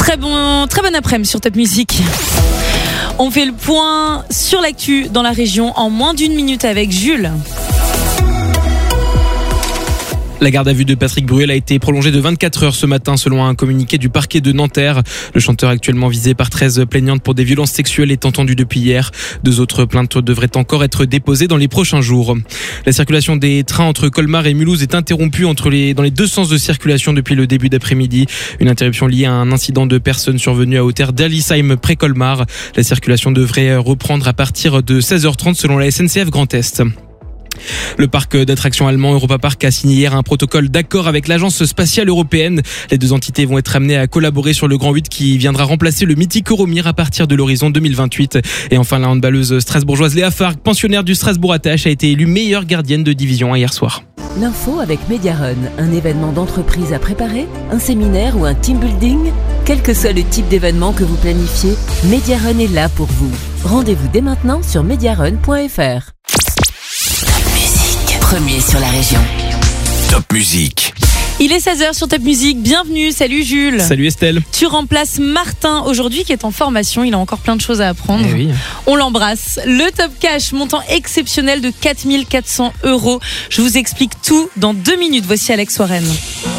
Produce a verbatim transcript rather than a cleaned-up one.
Très bon, très bon après-midi sur Top Music. On fait le point sur l'actu dans la région en moins d'une minute avec Jules. La garde à vue de Patrick Bruel a été prolongée de vingt-quatre heures ce matin selon un communiqué du parquet de Nanterre. Le chanteur actuellement visé par treize plaignantes pour des violences sexuelles est entendu depuis hier. Deux autres plaintes devraient encore être déposées dans les prochains jours. La circulation des trains entre Colmar et Mulhouse est interrompue entre les, dans les deux sens de circulation depuis le début d'après-midi. Une interruption liée à un incident de personnes survenu à hauteur d'Alisheim près Colmar. La circulation devrait reprendre à partir de seize heures trente selon la S N C F Grand Est. Le parc d'attractions allemand Europa Park a signé hier un protocole d'accord avec l'agence spatiale européenne. Les deux entités vont être amenées à collaborer sur le Grand huit qui viendra remplacer le mythique Euromir à partir de l'horizon deux mille vingt-huit. Et enfin, la handballeuse strasbourgeoise Léa Fark, pensionnaire du Strasbourg Attache, a été élue meilleure gardienne de division hier soir. L'info avec Mediarun, un événement d'entreprise à préparer, un séminaire ou un team building. Quel que soit le type d'événement que vous planifiez, Mediarun est là pour vous. Rendez-vous dès maintenant sur mediarun point f r. Premier sur la région. Top Music. Il est seize heures sur Top Music. Bienvenue. Salut Jules. Salut Estelle. Tu remplaces Martin aujourd'hui qui est en formation. Il a encore plein de choses à apprendre. Eh oui. On l'embrasse. Le Top Cash, montant exceptionnel de quatre mille quatre cents euros. Je vous explique tout dans deux minutes. Voici Alex Warren.